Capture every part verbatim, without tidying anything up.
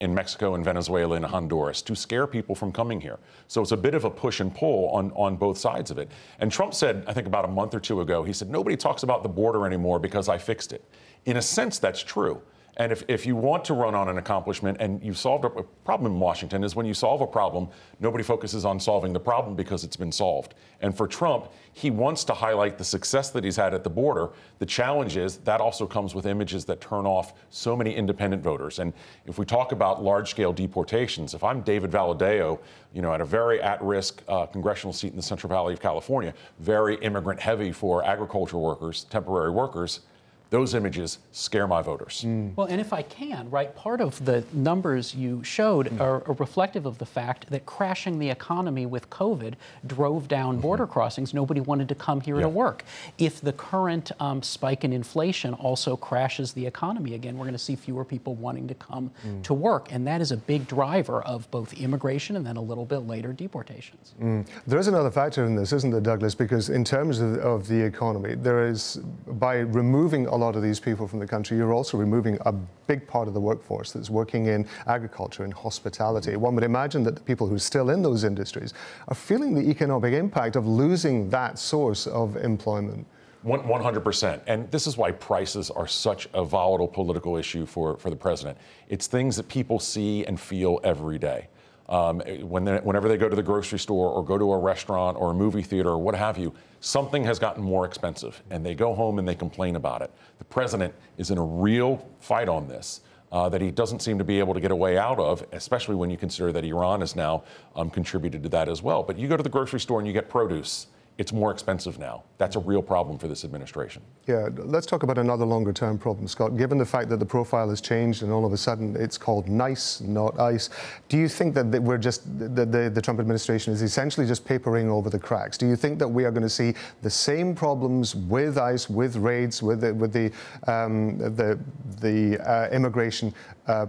in Mexico and Venezuela and Honduras to scare people from coming here. So it's a bit of a push and pull on, on both sides of it. And Trump said, I think about a month or two ago, he said, nobody talks about the border anymore because I fixed it. In a sense, that's true. And if, if you want to run on an accomplishment and you've solved a, a problem in Washington is when you solve a problem, nobody focuses on solving the problem because it's been solved. And for Trump, he wants to highlight the success that he's had at the border. The challenge is that also comes with images that turn off so many independent voters. And if we talk about large-scale deportations, if I'm David Valadao, you know, at a very at-risk uh, congressional seat in the Central Valley of California, very immigrant-heavy for agricultural workers, temporary workers, those images scare my voters. Mm. Well, and if I can, right, part of the numbers you showed mm. are, are reflective of the fact that crashing the economy with COVID drove down mm-hmm. border crossings. Nobody wanted to come here yeah. to work. If the current um, spike in inflation also crashes the economy again, we're going to see fewer people wanting to come mm. to work. And that is a big driver of both immigration and then a little bit later deportations. Mm. There is another factor in this, isn't there, Douglas? Because in terms of, of the economy, there is, by removing a lot of these people from the country, you're also removing a big part of the workforce that's working in agriculture and hospitality. One would imagine that the people who are still in those industries are feeling the economic impact of losing that source of employment. one hundred percent. And this is why prices are such a volatile political issue for, for the president. It's things that people see and feel every day. Um, when whenever they go to the grocery store or go to a restaurant or a movie theater or what have you, something has gotten more expensive and they go home and they complain about it. The president is in a real fight on this uh, that he doesn't seem to be able to get a way out of, especially when you consider that Iran has now um, contributed to that as well. But you go to the grocery store and you get produce. It's more expensive now. That's a real problem for this administration. Yeah, let's talk about another longer term problem, Scott. Given the fact that the profile has changed and all of a sudden it's called NICE, not ICE, do you think that we're just, the, the, the Trump administration is essentially just papering over the cracks? Do you think that we are going to see the same problems with ICE, with raids, with the, with the, um, the, the uh, immigration uh,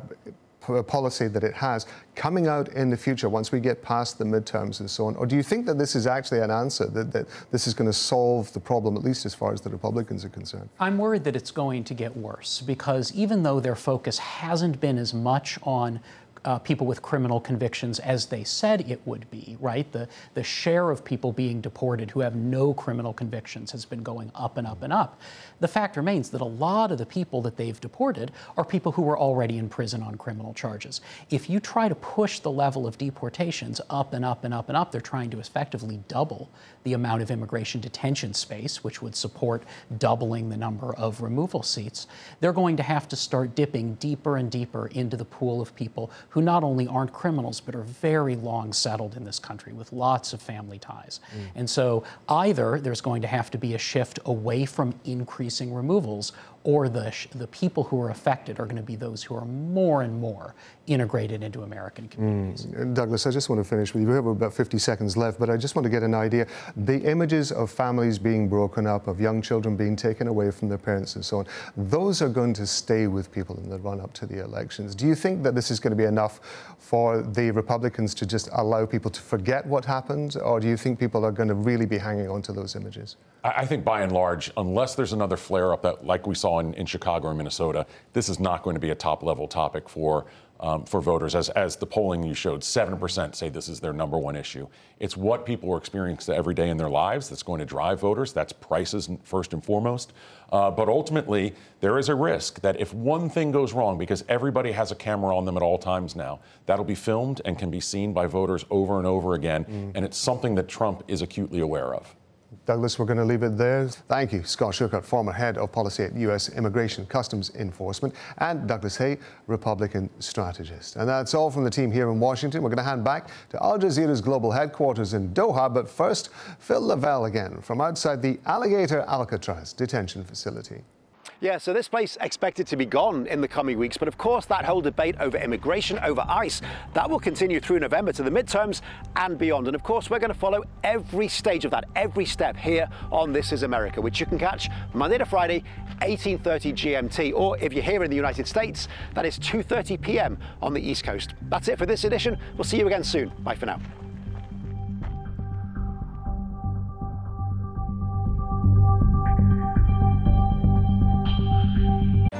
policy that it has coming out in the future once we get past the midterms and so on? Or do you think that this is actually an answer, that, that this is going to solve the problem, at least as far as the Republicans are concerned? I'm worried that it's going to get worse because even though their focus hasn't been as much on Uh, people with criminal convictions as they said it would be, right? The, the share of people being deported who have no criminal convictions has been going up and up and up. The fact remains that a lot of the people that they've deported are people who were already in prison on criminal charges. If you try to push the level of deportations up and up and up and up, they're trying to effectively double the amount of immigration detention space, which would support doubling the number of removal seats. They're going to have to start dipping deeper and deeper into the pool of people who not only aren't criminals, but are very long settled in this country with lots of family ties. Mm. And so either there's going to have to be a shift away from increasing removals, or the, sh the people who are affected are going to be those who are more and more integrated into American communities. Mm. Douglas, I just want to finish with you. We have about fifty seconds left, but I just want to get an idea. The images of families being broken up, of young children being taken away from their parents and so on, those are going to stay with people in the run-up to the elections. Do you think that this is going to be enough for the Republicans to just allow people to forget what happened, or do you think people are going to really be hanging on to those images? I think by and large, unless there's another flare-up that, like we saw in, in Chicago or Minnesota, this is not going to be a top-level topic for um, for voters. As, as the polling you showed, seven percent say this is their number one issue. It's what people are experiencing every day in their lives that's going to drive voters. That's prices first and foremost. Uh, but ultimately, there is a risk that if one thing goes wrong, because everybody has a camera on them at all times now, that'll be filmed and can be seen by voters over and over again. Mm. And it's something that Trump is acutely aware of. Douglas, we're going to leave it there. Thank you, Scott Shurkart, former head of policy at U S Immigration Customs Enforcement, and Douglas Hay, Republican strategist. And that's all from the team here in Washington. We're going to hand back to Al Jazeera's global headquarters in Doha. But first, Phil Lavelle again from outside the Alligator Alcatraz detention facility. Yeah, so this place expected to be gone in the coming weeks, but of course that whole debate over immigration, over ICE, that will continue through November to the midterms and beyond. And of course we're going to follow every stage of that, every step here on This Is America, which you can catch Monday to Friday, eighteen thirty G M T, or if you're here in the United States, that is two thirty p m on the East Coast. That's it for this edition. We'll see you again soon. Bye for now.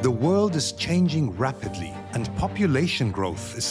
The world is changing rapidly, and population growth is